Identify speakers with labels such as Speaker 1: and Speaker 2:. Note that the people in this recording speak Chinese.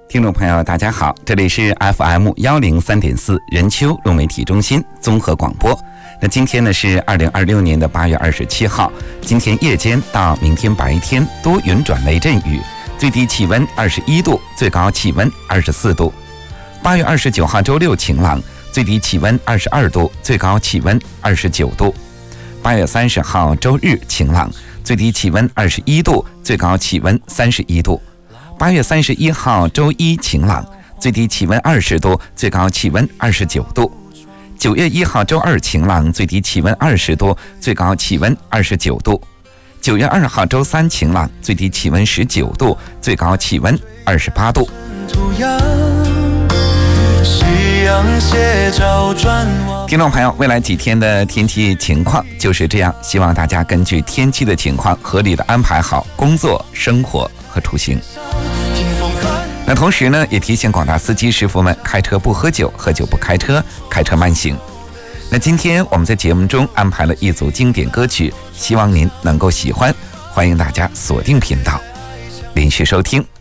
Speaker 1: 听众朋友大家好，这里是 FM103.4 人丘融媒体中心综合广播。那今天呢是2026年的8月27号，今天夜间到明天白天多云转雷阵雨，最低气温21度，最高气温24度。8月29号周六晴朗，最低气温22度，最高气温29度。8月30号周日晴朗，最低气温21度，最高气温31度。8月31号周一晴朗，最低气温20度，最高气温29度。9月1号周二晴朗，最低气温20度，最高气温29度。9月2号周三晴朗，最低气温19度，最高气温28度。听众朋友，未来几天的天气情况就是这样，希望大家根据天气的情况合理的安排好工作、生活和出行。那同时呢，也提醒广大司机师傅们，开车不喝酒，喝酒不开车，开车慢行。那今天我们在节目中安排了一组经典歌曲，希望您能够喜欢，欢迎大家锁定频道，连续收听。